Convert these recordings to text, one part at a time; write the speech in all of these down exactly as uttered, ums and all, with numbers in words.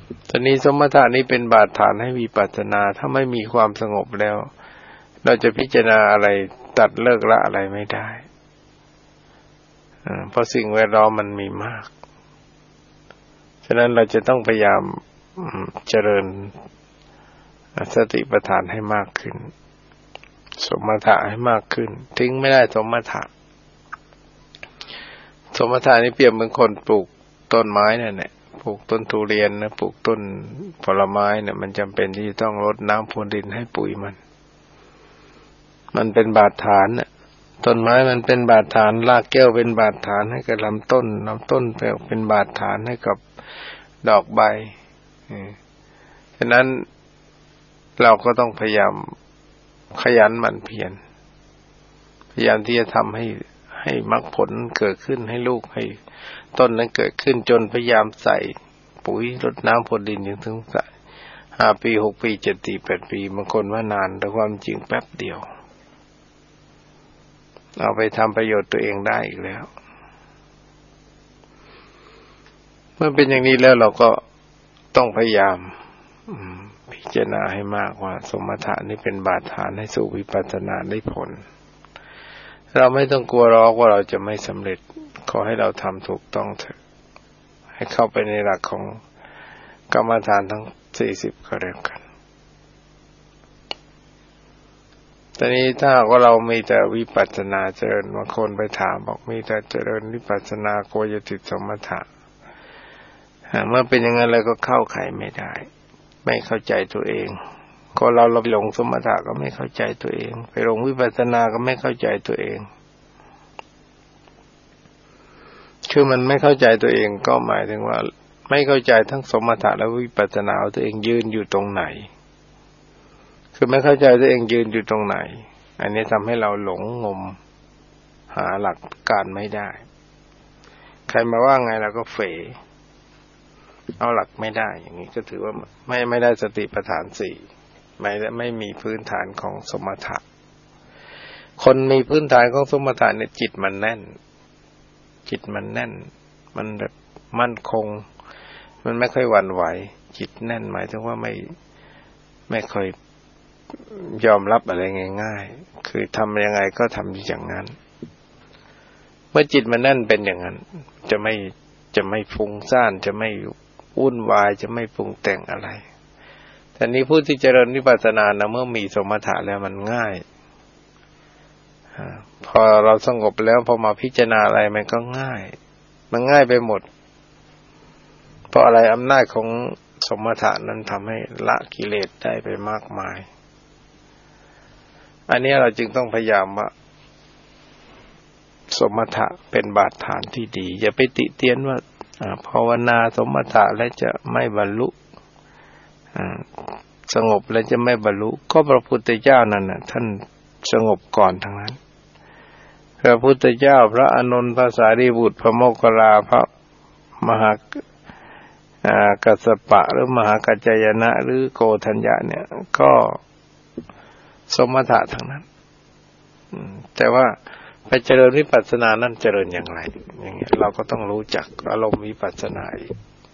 ตอนนี้สมถะนี้เป็นบาดฐานให้วิปัสสนาถ้าไม่มีความสงบแล้วเราจะพิจารณาอะไรตัดเลิกละอะไรไม่ได้เพราะสิ่งแวดล้อมมันมีมากฉะนั้นเราจะต้องพยายามเจริญสติปัฏฐานให้มากขึ้นสมถะให้มากขึ้นทิ้งไม่ได้สมถะสมถะนี่เปรียบเหมือนคนปลูกต้นไม้นั่นแหละปลูกต้นทุเรียนนะปลูกต้นผลไม้เนี่ยมันจำเป็นที่ต้องรดน้ำพรวนดินให้ปุ๋ยมันมันเป็นบาดฐานน่ะต้นไม้มันเป็นบาดฐานรากแก้วเป็นบาดฐานให้กับลำต้นลำต้นเป็นบาดฐานให้กับดอกใบฉะนั้นเราก็ต้องพยายามขยันหมั่นเพียรพยายามที่จะทำให้ให้มรรคผลเกิดขึ้นให้ลูกให้ต้นนั้นเกิดขึ้นจนพยายามใส่ปุ๋ยรดน้ำพรวนดินอย่างถึงใส่ห้าปีหกปีเจ็ดปีแปดปีบางคนว่านานแต่ความจริงแป๊บเดียวเอาไปทำประโยชน์ตัวเองได้อีกแล้วเมื่อเป็นอย่างนี้แล้วเราก็ต้องพยายามพิจารณาให้มากว่าสมถะนี่เป็นบาดฐานให้สู่วิปัสสนาได้ผลเราไม่ต้องกลัวหรอกว่าเราจะไม่สำเร็จขอให้เราทำถูกต้องเถอะให้เข้าไปในหลักของกรรมฐานทั้งสี่สิบก็แล้วกันตอนนี้ถ้าว่าเรามีแต่วิปัสสนาเจริญบางคนไปถามบอกมีแต่เจริญวิปัสสนากลัวจะติดสมถะเมื่อเป็นอย่างนั้นแล้วก็เข้าไขไม่ได้ไม่เข้าใจตัวเองก็เราเราหลงสมถะก็ไม่เข้าใจตัวเองไปหลงวิปัสสนาก็ไม่เข้าใจตัวเองคือมันไม่เข้าใจตัวเองก็หมายถึงว่าไม่เข้าใจทั้งสมถะและวิปัสสนาตัวเองยืนอยู่ตรงไหนคือไม่เข้าใจตัวเองยืนอยู่ตรงไหนอันนี้ทำให้เราหลงงมหาหลักการไม่ได้ใครมาว่าไงเราก็เฝเอาหลักไม่ได้อย่างนี้ก็ถือว่าไม่ไม่ได้สติปัฏฐานสี่ไม่ไม่มีพื้นฐานของสมถะคนมีพื้นฐานของสมถะเนี่ยจิตมันแน่นจิตมันแน่นมันแบบมั่นคงมันไม่ค่อยหวั่นไหวจิตแน่นหมายถึงว่าไม่ไม่ค่อยยอมรับอะไรง่ายๆคือทำยังไงก็ทำอย่างนั้นเมื่อจิตมันแน่นเป็นอย่างนั้นจะไม่จะไม่ฟุ้งซ่านจะไม่วุ่นวายจะไม่ปรุงแต่งอะไรแต่นี้ผู้ที่เจริญวิปัสสนานะเมื่อมีสมถะแล้วมันง่ายพอเราสงบแล้วพอมาพิจารณาอะไรมันก็ง่ายมันง่ายไปหมดเพราะอะไรอำนาจของสมถะนั้นทำให้ละกิเลสได้ไปมากมายอันนี้เราจึงต้องพยายามว่าสมถะเป็นบาดฐานที่ดีอย่าไปติเตียนว่าภาวนาสมถะแล้วจะไม่บรรลุสงบแล้วจะไม่บรรลุก็พระพุทธเจ้านั่นน่ะท่านสงบก่อนทั้งนั้นพระพุทธเจ้าพระอานนท์พระสารีบุตรพระโมคคัลลาพระมหากัสสปะหรือมหากัจจายนะหรือโกฏัญญะเนี่ยก็สมถะทั้งนั้นแต่ว่าไปเจริญวิปัสสนานั้นเจริญอย่างไรอย่างเงี้ยเราก็ต้องรู้จักอารมณ์วิปัสสนาอีก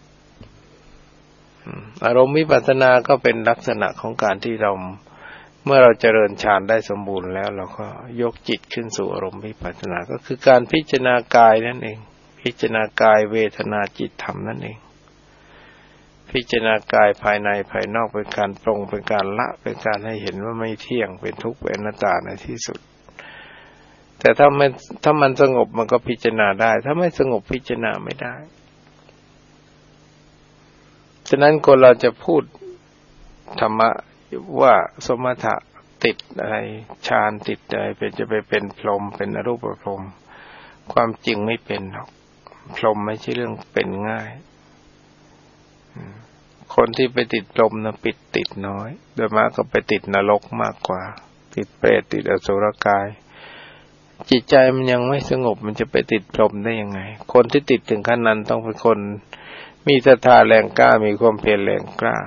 อารมณ์วิปัสสนาก็เป็นลักษณะของการที่เราเมื่อเราเจริญฌานได้สมบูรณ์แล้วเราก็ยกจิตขึ้นสู่อารมณ์วิปัสสนาก็คือการพิจารณากายนั่นเองพิจารณากายเวทนาจิตธรรมนั่นเองพิจารณากายภายในภายนอกเป็นการปรงเป็นการละเป็นการให้เห็นว่าไม่เที่ยงเป็นทุกข์เป็นอนัตตาในที่สุดแต่ถ้ามันถ้ามันสงบมันก็พิจารณาได้ถ้าไม่สงบพิจารณาไม่ได้ฉะนั้นคนเราจะพูดธรรมะว่าสมถะติดอะไรฌานติดอะไรเป็นจะไปเป็นพรหมเป็นอรูปพรหมความจริงไม่เป็นหรอกพรหมไม่ใช่เรื่องเป็นง่ายคนที่ไปติดพรหมนะปิดติดน้อยโดยมากก็ไปติดนรกมากกว่าติดเปรตติดอสุรกายจิตใจมันยังไม่สงบมันจะไปติดพรหมได้ยังไงคนที่ติดถึงขั้นนั้นต้องเป็นคนมีศรัทธาแรงกล้ามีความเพียรแรงกล้า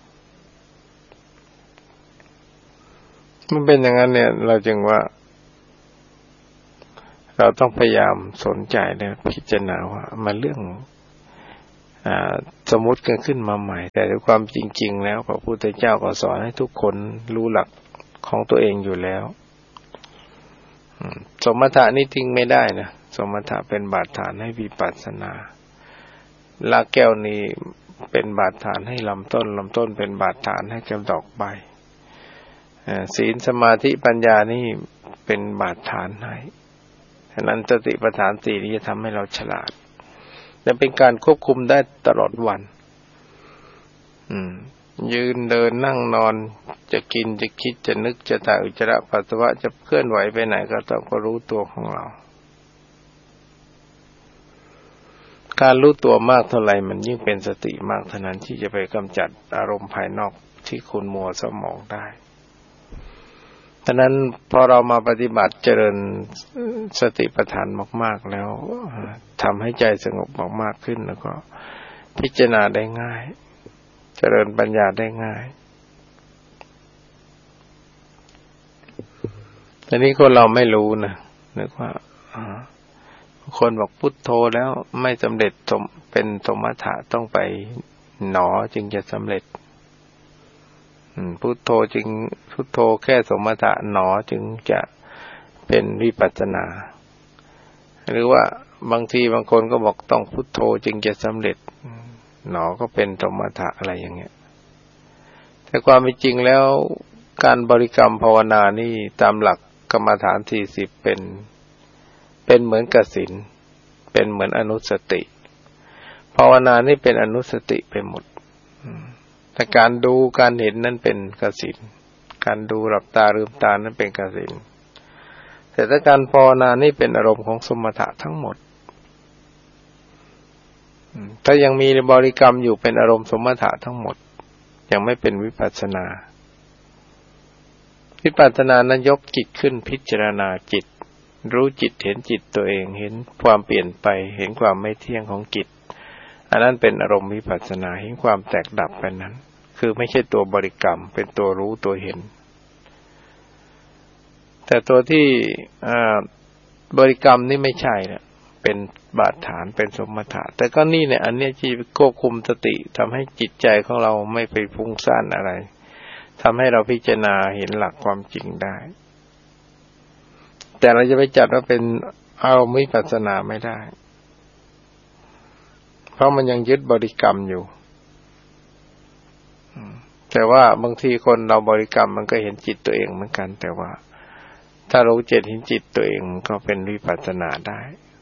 มันเป็นอย่างนั้นเนี่ยเราจึงว่าเราต้องพยายามสนใจและพิจารณาว่ามันเรื่องอ่าสสมมุติกันขึ้นมาใหม่แต่ด้วยความจริงๆแล้วพระพุทธเจ้าก็สอนให้ทุกคนรู้หลักของตัวเองอยู่แล้วสมถะนี่ทิ้งไม่ได้นะสมถะเป็นบาดฐานให้วิปัสสนาลากแก้วนี้เป็นบาดฐานให้ลำต้นลำต้นเป็นบาดฐานให้แก้วดอกใบศีลสมาธิปัญญานี่เป็นบาดฐานให้ฉะนั้นสติปัฏฐานสี่นี้จะทำให้เราฉลาดและเป็นการควบคุมได้ตลอดวันอืมยืนเดินนั่งนอนจะกินจะคิดจะนึกจะถ่ายอุจจาระปัสสาวะจะเคลื่อนไหวไปไหนก็ต้องก็รู้ตัวของเราการรู้ตัวมากเท่าไหร่มันยิ่งเป็นสติมากเท่านั้นที่จะไปกำจัดอารมณ์ภายนอกที่ขุ่นมัวสมองได้ฉะนั้นพอเรามาปฏิบัติเจริญสติปัฏฐานมากๆแล้วทำให้ใจสงบมากๆขึ้นแล้วก็พิจารณาได้ง่ายเจริญปัญญาได้ง่ายแต่นี้คนเราไม่รู้นะนึกว่าคนบอกพุทโธแล้วไม่สำเร็จเป็นสมถะต้องไปหนอจึงจะสำเร็จพุทโธจึงพุทโธแค่สมถะหนอจึงจะเป็นวิปัสสนาหรือว่าบางทีบางคนก็บอกต้องพุทโธจึงจะสำเร็จหนอก็เป็นสมถะอะไรอย่างเงี้ยแต่ความเป็นจริงแล้วการบริกรรมภาวนานี่ตามหลักกรรมฐานสี่สิบเป็นเป็นเหมือนกสิณเป็นเหมือนอนุสติภาวนานี่เป็นอนุสติไปหมดแต่การดูการเห็นนั่นเป็นกสิณการดูหลับตาลืมตานั่นเป็นกสิณแต่ถ้าการภาวนานี่เป็นอารมณ์ของสมถะทั้งหมดถ้ายังมีบริกรรมอยู่เป็นอารมณ์สมถะทั้งหมดยังไม่เป็นวิปัสสนาวิปัสสนานั้นยกจิตขึ้นพิจารณาจิตรู้จิตเห็นจิตตัวเองเห็นความเปลี่ยนไปเห็นความไม่เที่ยงของจิตอันนั้นเป็นอารมณ์วิปัสสนาเห็นความแตกดับไปนั้นคือไม่ใช่ตัวบริกรรมเป็นตัวรู้ตัวเห็นแต่ตัวที่บริกรรมนี่ไม่ใช่นะเป็นบาดฐานเป็นสมถะแต่ก็นี่เนี่ยอันนี้ที่ควบคุมสติทำให้จิตใจของเราไม่ไปฟุ้งซ่านอะไรทำให้เราพิจารณาเห็นหลักความจริงได้แต่เราจะไปจัดว่าเป็นอารมณ์วิปัสสนาไม่ได้เพราะมันยังยึดบริกรรมอยู่แต่ว่าบางทีคนเราบริกรรมมันก็เห็นจิตตัวเองเหมือนกันแต่ว่าถ้ารู้จิตเห็นจิตตัวเองมันก็เป็นวิปัสสนาได้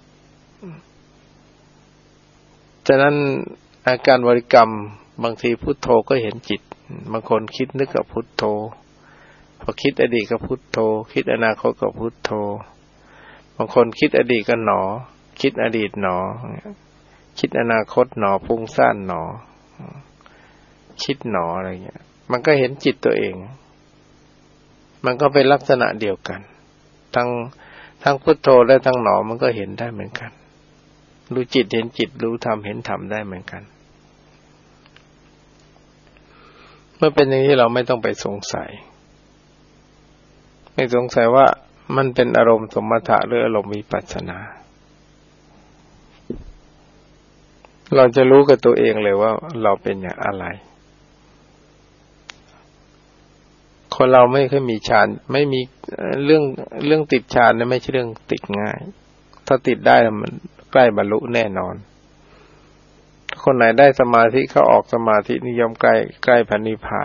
ฉะนั้นอาการบริกรรมบางทีพุทโธก็เห็นจิตบางคนคิดนึกกับพุทโธพอคิดอดีตก็พุทโธคิดอนาคตก็พุทโธบางคนคิดอดีตก็หนอคิดอดีตหนอคิดอนาคตหนอฟุ้งซ่านหนอคิดหนออะไรเงี้ยมันก็เห็นจิตตัวเองมันก็เป็นลักษณะเดียวกันทั้งทั้งพุทโธและทั้งหนอมันก็เห็นได้เหมือนกันรู้จิตเห็นจิตรู้ธรรมเห็นธรรมได้เหมือนกันเมื่อเป็นอย่างนี้เราไม่ต้องไปสงสัยไม่สงสัยว่ามันเป็นอารมณ์สมถะหรืออารมณ์วิปัสสนาเราจะรู้กับตัวเองเลยว่าเราเป็นอย่างอะไรคนเราไม่เคยมีฌานไม่มีเรื่องเรื่องติดฌานเนี่ยไม่ใช่เรื่องติดง่ายถ้าติดได้มันใกล้บรรลุแน่นอนคนไหนได้สมาธิเขาออกสมาธินิยมใกล้ใกล้พระนิพพาน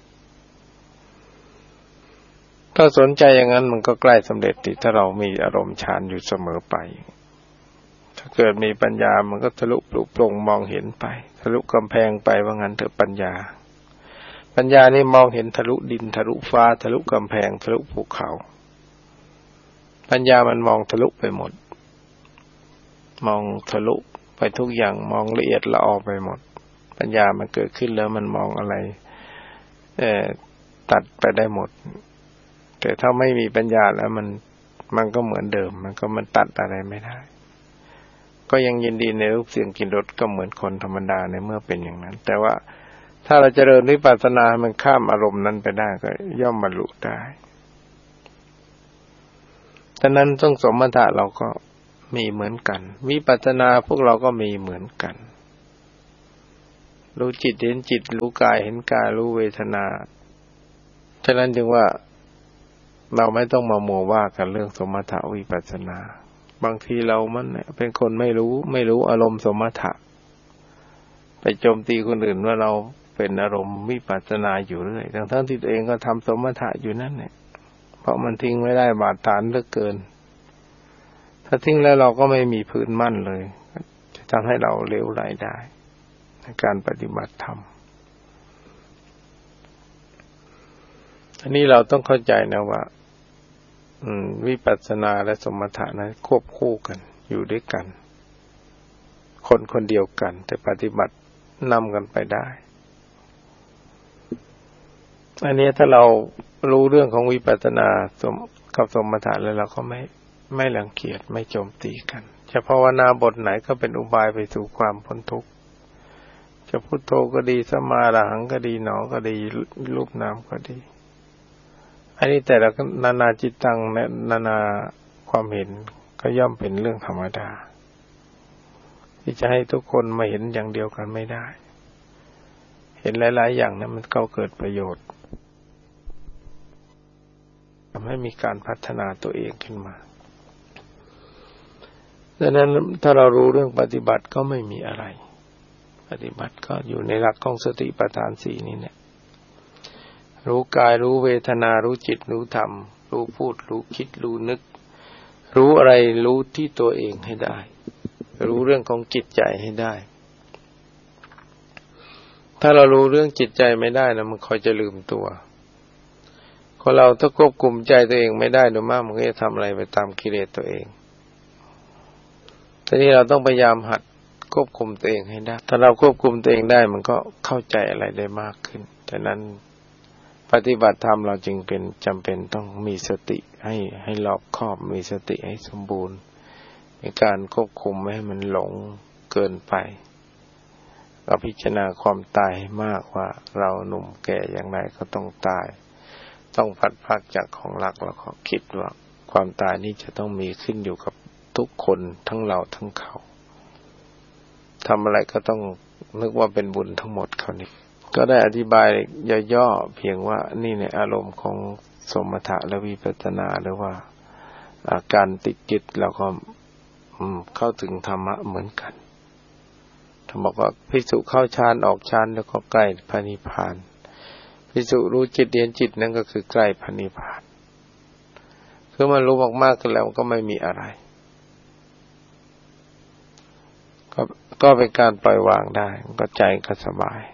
ถ้าสนใจอย่างนั้นมันก็ใกล้สำเร็จติถ้าเรามีอารมณ์ฌานอยู่เสมอไปถ้าเกิดมีปัญญามันก็ทะลุปลุกปลงมองเห็นไปทะลุกำแพงไปว่างั้นเถอะปัญญาปัญญานี่มองเห็นทะลุดินทะลุฟ้าทะลุกำแพงทะลุภูเขาปัญญามันมองทะลุไปหมดมองทะลุไปทุกอย่างมองละเอียดละออไปหมดปัญญามันเกิดขึ้นแล้วมันมองอะไรเอ่อตัดไปได้หมดแต่ถ้าไม่มีปัญญาแล้วมันมันก็เหมือนเดิมมันก็มันตัดอะไรไม่ได้ก็ยังยินดีในรูปเสียงกลิ่นรสก็เหมือนคนธรรมดาในเมื่อเป็นอย่างนั้นแต่ว่าถ้าเราเจริญวิปัสสนามันข้ามอารมณ์นั้นไปได้ก็ย่อมบรรลุได้ฉะนั้นต้องสมถะเราก็มีเหมือนกันวิปัสสนาพวกเราก็มีเหมือนกันรู้จิตเห็นจิตรู้กายเห็นกายรู้เวทนาฉะนั้นจึงว่าเราไม่ต้องมามัวว่ากันเรื่องสมถะวิปัสสนาบางทีเรามันเป็นคนไม่รู้ไม่รู้อารมณ์สมถะไปโจมตีคนอื่นว่าเราเป็นอารมณ์วิปัสสนาอยู่เรื่อยทั้งๆที่ตัวเองก็ทำสมถะอยู่นั่นแหละเพราะมันทิ้งไม่ได้บาดฐานเหลือเกินถ้าทิ้งแล้วเราก็ไม่มีพื้นมั่นเลยจะทำให้เราเลวไหลได้ในการปฏิบัติธรรมอันนี้เราต้องเข้าใจนะว่าวิปัสสนาและสมถะนั้นควบคู่กันอยู่ด้วยกันคนคนเดียวกันแต่ปฏิบัตินำกันไปได้อันนี้ถ้าเรารู้เรื่องของวิปัสสนากับสมถะแล้วเราก็ไม่ไม่รังเกียจไม่โจมตีกันจะภาวนาบทไหนก็เป็นอุบายไปสู่ความพ้นทุกข์จะพุทโธก็ดีสมาอรหังก็ดีหนอก็ดีรูปนามก็ดีอันนี้แต่ละนานาจิตตังนานาความเห็นก็ย่อมเป็นเรื่องธรรมดาที่จะให้ทุกคนมาเห็นอย่างเดียวกันไม่ได้เห็นหลายๆอย่างนั้นมันก็เกิดประโยชน์ทำให้มีการพัฒนาตัวเองขึ้นมาดังนั้นถ้าเรารู้เรื่องปฏิบัติก็ไม่มีอะไรปฏิบัติก็อยู่ในหลักของสติปัฏฐานสี่นี่เนี่ยรู้กายรู้เวทนารู้จิตรู้ธรรมรู้พูดรู้คิดรู้นึกรู้อะไรรู้ที่ตัวเองให้ได้รู้เรื่องของจิตใจให้ได้ถ้าเรารู้เรื่องจิตใจไม่ได้นะมันคอยจะลืมตัวคนเราถ้าควบคุมใจตัวเองไม่ได้โดยมากมันก็จะทำอะไรไปตามกิเลสตัวเองทีนี้เราต้องพยายามหัดควบคุมตัวเองให้ได้ถ้าเราควบคุมตัวเองได้มันก็เข้าใจอะไรได้มากขึ้นฉะนั้นปฏิบัติธรรมเราจึงเป็นจำเป็นต้องมีสติให้ให้รอบคอบมีสติให้สมบูรณ์ในการควบคุมไม่ให้มันหลงเกินไปเราพิจารณาความตายให้มากว่าเราหนุ่มแก่อย่างไรก็ต้องตายต้องพัดพรากจากของรักแล้วก็คิดว่าความตายนี้จะต้องมีขึ้นอยู่กับทุกคนทั้งเราทั้งเขาทำอะไรก็ต้องนึกว่าเป็นบุญทั้งหมดเขานี่ก็ได้อธิบายย่อๆเพียงว่านี่ในอารมณ์ของสมถะและวิปัสสนาหรือว่าอาการติดจิตเราก็เข้าถึงธรรมะเหมือนกันท่านบอกว่าภิกษุเข้าฌานออกฌานแล้วก็ใกล้พระนิพพานภิกษุรู้จิตเห็นจิตนั่นก็คือใกล้พระนิพพานคือมันรู้มากๆขึ้นแล้วก็ไม่มีอะไรก็ก็เป็นการปล่อยวางได้ก็ใจก็สบาย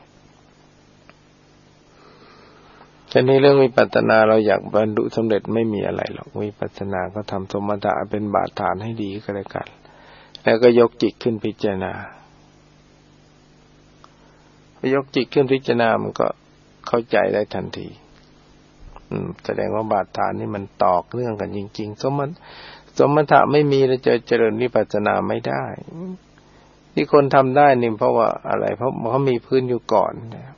ฉะนั้นเรื่องวิปัสสนาเราอยากบรรลุสำเร็จไม่มีอะไรหรอกวิปัสสนาก็ทำสมถะเป็นบาดฐานให้ดีก็แล้วกันแล้วก็ยกจิตขึ้นพิจารณายกจิตขึ้นพิจารณามันก็เข้าใจได้ทันทีอืมแสดงว่าบาดฐานนี่มันตอกเรื่องกันจริงๆสมถะสมถะไม่มีแล้วจะเจริญวิปัสสนาไม่ได้ที่คนทำได้นี่เพราะว่าอะไรเพราะเขามีพื้นอยู่ก่อนนะครับ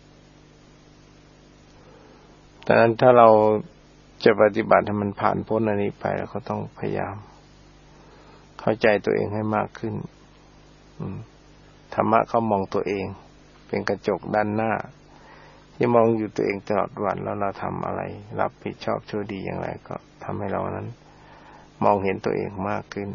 ดังนั้นถ้าเราจะปฏิบัติให้มันผ่านพ้นอันนี้ไปเราก็ต้องพยายามเข้าใจตัวเองให้มากขึ้นธรรมะเขามองตัวเองเป็นกระจกด้านหน้าที่มองอยู่ตัวเองตลอดวันแล้วเราทำอะไรรับผิดชอบชั่วดีอย่างไรก็ทำให้เรานั้นมองเห็นตัวเองมากขึ้น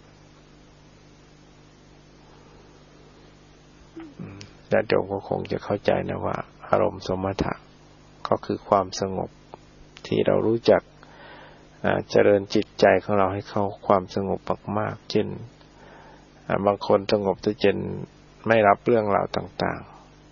และโยมก็คงจะเข้าใจนะว่าอารมณ์สมถะก็คือความสงบที่เรารู้จักเจริญจิตใจของเราให้เข้าความสงบมากๆเช่นบางคนสงบจนไม่รับเรื่องราวต่าง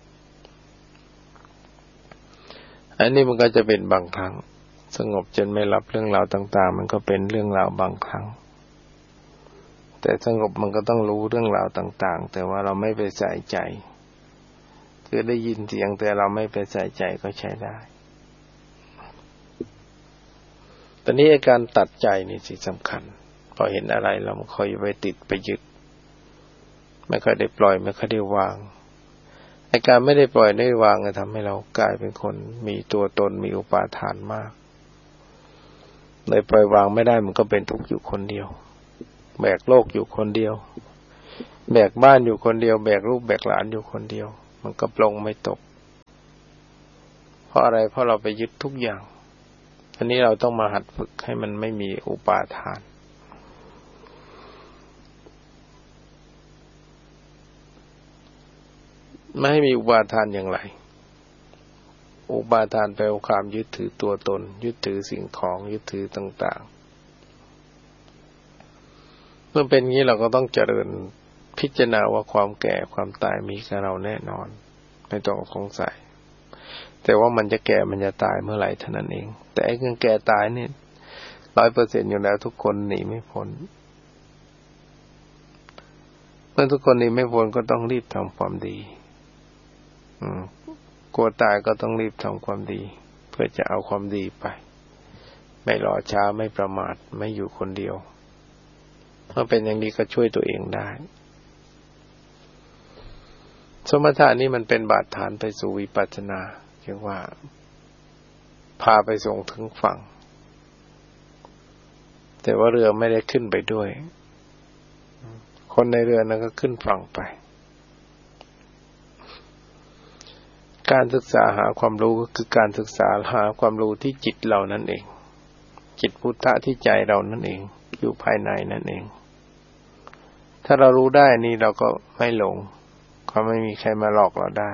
ๆอันนี้มันก็จะเป็นบางครั้งสงบจนไม่รับเรื่องราวต่างๆมันก็เป็นเรื่องราวบางครั้งแต่สงบมันก็ต้องรู้เรื่องราวต่างๆแต่ว่าเราไม่ไปใส่ใจคือได้ยินเสียงแต่เราไม่ไปใส่ใจก็ใช้ได้ตอนนี้อาการตัดใจนี่สิสำคัญพอเห็นอะไรเราไม่ค่อยไปติดไปยึดไม่ค่อยได้ปล่อยไม่ค่อยได้วางอาการไม่ได้ปล่อยได้วางจะทำให้เรากลายเป็นคนมีตัวตนมีอุปาทานมากเลยปล่อยวางไม่ได้มันก็เป็นทุกข์อยู่คนเดียวแบกโลกอยู่คนเดียวแบกบ้านอยู่คนเดียวแบกลูกแบกหลานอยู่คนเดียวมันก็ปลงไม่ตกเพราะอะไรเพราะเราไปยึดทุกอย่างอันนี้เราต้องมาหัดฝึกให้มันไม่มีอุปาทานไม่ให้มีอุปาทานอย่างไรอุปาทานแปลว่าความยึดถือตัวตนยึดถือสิ่งของยึดถือต่างๆเมื่อเป็นอย่างนี้เราก็ต้องเจริญพิจารณาว่าความแก่ความตายมีกับเราแน่นอนไม่ต้องสงสัยแต่ว่ามันจะแก่มันจะตายเมื่อไหร่เท่านั้นเองแต่ไอ้เรื่องแก่ตายนี่ ร้อยเปอร์เซ็นต์ อยู่แล้วทุกคนหนีไม่พ้นเมื่อทุกคนหนีไม่พ้นก็ต้องรีบทำความดีอืมกลัวตายก็ต้องรีบทำความดีเพื่อจะเอาความดีไปไม่รอช้าไม่ประมาทไม่อยู่คนเดียวเมื่อเป็นอย่างนี้ก็ช่วยตัวเองได้สมถะนี่มันเป็นบาดฐานไปสู่วิปัสสนาเรียกว่าพาไปส่งถึงฝั่งแต่ว่าเรือไม่ได้ขึ้นไปด้วยคนในเรือนั้นก็ขึ้นฝั่งไปการศึกษาหาความรู้ก็คือการศึกษาหาความรู้ที่จิตเรานั่นเองจิตพุทธะที่ใจเรานั่นเองอยู่ภายในนั่นเองถ้าเรารู้ได้นี่เราก็ไม่หลงก็ไม่มีใครมาหลอกเราได้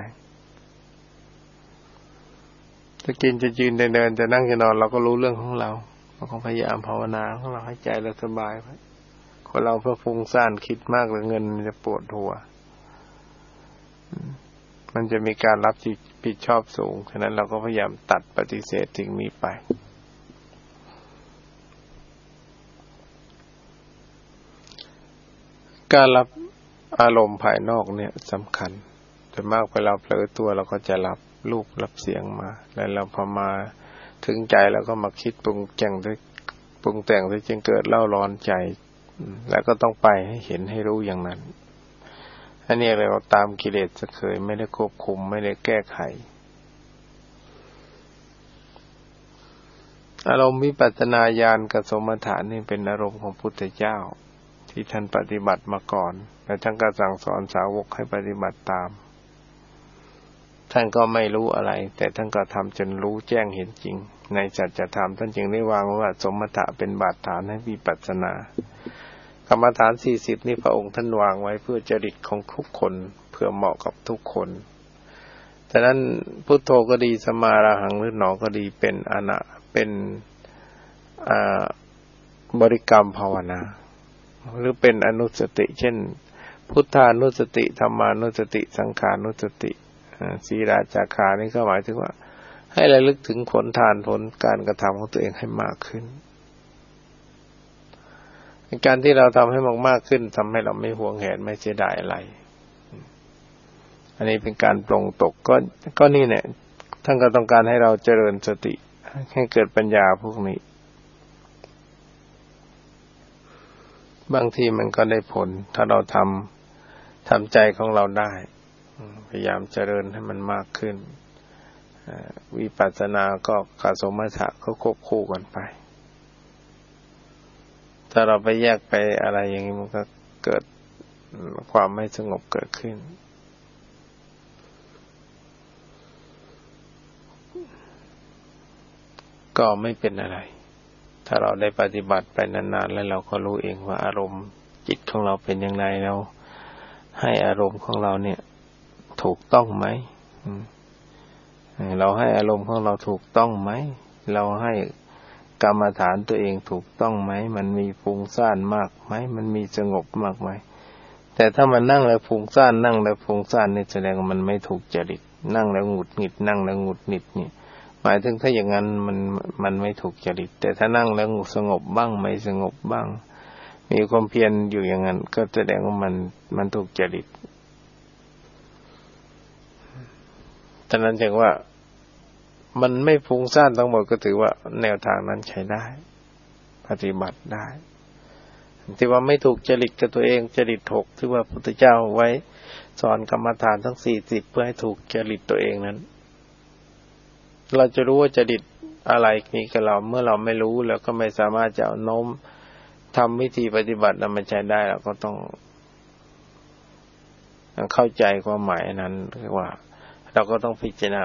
จะกินจะยืนจะเดินจะนั่งจะนอนเราก็รู้เรื่องของเราเราก็พยายามภาวนาของเราให้ใจเราสบายไว้คนเราเพื่อฟุ้งซ่านคิดมากหรือเงินมันจะปวดหัวมันจะมีการรับผิดชอบสูงฉะนั้นเราก็พยายามตัดปฏิเสธสิ่งนี้ไปการรับอารมณ์ภายนอกเนี่ยสำคัญแต่มากไปเราเผลอตัวเราก็จะรับรูปรับเสียงมาแล้วเราพอมาถึงใจเราก็มาคิดปรุงแต่งด้วยปรุงแต่งด้วยจึงเกิดเล่าร้อนใจแล้วก็ต้องไปให้เห็นให้รู้อย่างนั้นอันนี้เรียกว่าตามกิเลสจะเคยไม่ได้ควบคุมไม่ได้แก้ไขอารมณ์วิปัสสนาญาณกับสมถะนี่เป็นอารมณ์ของพุทธเจ้าที่ท่านปฏิบัติมาก่อนและท่านก็สั่งสอนสาวกให้ปฏิบัติตามท่านก็ไม่รู้อะไรแต่ท่านก็ทำจนรู้แจ้งเห็นจริงในสัจธรรมท่านจึงได้วางว่าสมถะเป็นบาดฐานให้วิปัสสนากรรมฐานสี่สิบนี่พระองค์ท่านวางไว้เพื่อจริตของทุกคนเพื่อเหมาะกับทุกคนฉะนั้นพุทโธก็ดีสมาราหังหรือหนอก็ดีเป็นอนะเป็นอ่าบริกรรมภาวนาหรือเป็นอนุสติเช่นพุทธานุสติธรรมานุสติสังขานุสติสีราจาคานี่ก็หมายถึงว่าให้ระลึกถึงผลทานผลการกระทำของตัวเองให้มากขึ้นการที่เราทำให้มากๆขึ้นทำให้เราไม่หวงแหนไม่เสียดายอะไรอันนี้เป็นการปลงตกก็ก็นี่เนี่ยท่านก็ต้องการให้เราเจริญสติให้เกิดปัญญาพวกนี้บางทีมันก็ได้ผลถ้าเราทำทำใจของเราได้พยายามเจริญให้มันมากขึ้นวิปัสสนาก็กับสมถะก็ควบคู่กันไปถ้าเราไปแยกไปอะไรอย่างนี้มันก็เกิดความไม่สงบเกิดขึ้นก็ไม่เป็นอะไรถ้าเราได้ปฏิบัติไปนานๆแล้วเราก็รู้เองว่าอารมณ์จิตของเราเป็นอย่างไรเราให้อารมณ์ของเราเนี่ยถูกต้องไหมเราให้อารมณ์ของเราถูกต้องไหมเราให้กรรมฐานตัวเองถูกต้องไหมมันมีฟุ้งซ่านมากไหมมันมีสงบมากไหมแต่ถ้ามันนั่งแล้วฟุ้งซ่านนั่งแล้วฟุ้งซ่านนี่แสดงว่ามันไม่ถูกจริตนั่งแล้วหงุดหงิดนั่งแล้วหงุดหงิดนี่หมายถึงถ้าอย่างนั้นมันมันไม่ถูกจริตแต่ถ้านั่งแล้วสงบบ้างไม่สงบบ้างมีความเพียรอยู่อย่างนั้นก็แสดงว่ามันมันถูกจริตฉะนั้นจึงว่ามันไม่ฟุ้งซ่านทั้งหมดก็ถือว่าแนวทางนั้นใช้ได้ปฏิบัติได้ที่ว่าไม่ถูกจริตกับตัวเองจริตหกที่ว่าพระพุทธเจ้าไว้สอนกรรมฐานทั้งสี่สิบเพื่อให้ถูกจริตตัวเองนั้นเราจะรู้ว่าจริตอะไรนี้กับเราเมื่อเราไม่รู้แล้วก็ไม่สามารถจะเอาโน้มทำวิธีปฏิบัตินำมาใช้ได้เราก็ต้องเข้าใจความหมายนั้นคือว่าเราก็ต้องพิจารณา